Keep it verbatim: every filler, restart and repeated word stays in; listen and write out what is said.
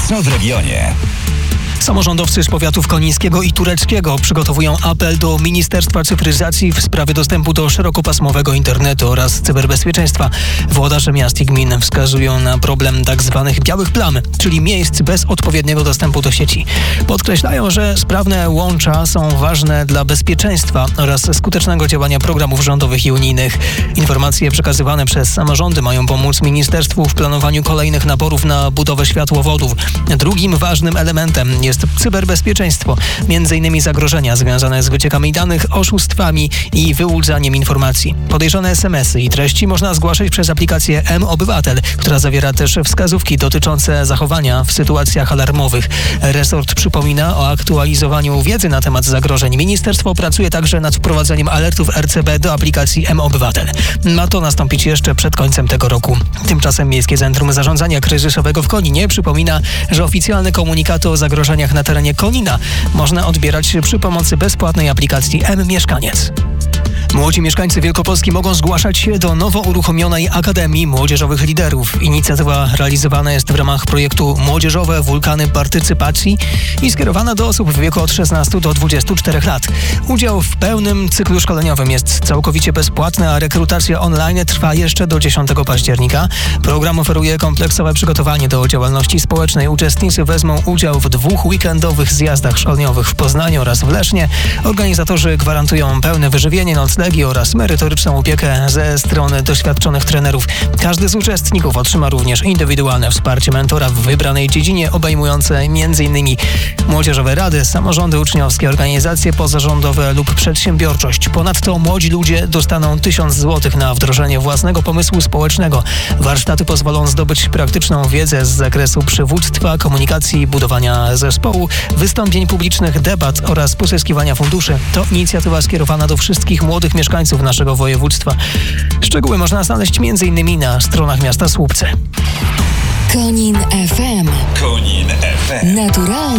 Co w regionie? Samorządowcy z powiatów konińskiego i tureckiego przygotowują apel do Ministerstwa Cyfryzacji w sprawie dostępu do szerokopasmowego internetu oraz cyberbezpieczeństwa. Włodarze miast i gmin wskazują na problem tzw. białych plam, czyli miejsc bez odpowiedniego dostępu do sieci. Podkreślają, że sprawne łącza są ważne dla bezpieczeństwa oraz skutecznego działania programów rządowych i unijnych. Informacje przekazywane przez samorządy mają pomóc ministerstwu w planowaniu kolejnych naborów na budowę światłowodów. Drugim ważnym elementem jest cyberbezpieczeństwo, między innymi zagrożenia związane z wyciekami danych, oszustwami i wyłudzaniem informacji. Podejrzane es em esy i treści można zgłaszać przez aplikację M-Obywatel, która zawiera też wskazówki dotyczące zachowania w sytuacjach alarmowych. Resort przypomina o aktualizowaniu wiedzy na temat zagrożeń. Ministerstwo pracuje także nad wprowadzeniem alertów er ce be do aplikacji M-Obywatel. Ma to nastąpić jeszcze przed końcem tego roku. Tymczasem Miejskie Centrum Zarządzania Kryzysowego w Koninie przypomina, że oficjalne komunikaty o zagrożeniach na terenie Konina można odbierać przy pomocy bezpłatnej aplikacji M-Mieszkaniec. Młodzi mieszkańcy Wielkopolski mogą zgłaszać się do nowo uruchomionej Akademii Młodzieżowych Liderów. Inicjatywa realizowana jest w ramach projektu Młodzieżowe Wulkany Partycypacji i skierowana do osób w wieku od szesnastu do dwudziestu czterech lat. Udział w pełnym cyklu szkoleniowym jest całkowicie bezpłatny, a rekrutacja online trwa jeszcze do dziesiątego października. Program oferuje kompleksowe przygotowanie do działalności społecznej. Uczestnicy wezmą udział w dwóch weekendowych zjazdach szkoleniowych w Poznaniu oraz w Lesznie. Organizatorzy gwarantują pełne wyżywienie, noclegi oraz merytoryczną opiekę ze strony doświadczonych trenerów. Każdy z uczestników otrzyma również indywidualne wsparcie mentora w wybranej dziedzinie, obejmujące m.in. młodzieżowe rady, samorządy uczniowskie, organizacje pozarządowe lub przedsiębiorczość. Ponadto młodzi ludzie dostaną tysiąc złotych na wdrożenie własnego pomysłu społecznego. Warsztaty pozwolą zdobyć praktyczną wiedzę z zakresu przywództwa, komunikacji, budowania zespołu, wystąpień publicznych, debat oraz pozyskiwania funduszy. To inicjatywa skierowana do wszystkich młodych mieszkańców naszego województwa. Szczegóły można znaleźć m.in. na stronach miasta Słupcy. Konin ef em. Konin ef em. Naturalny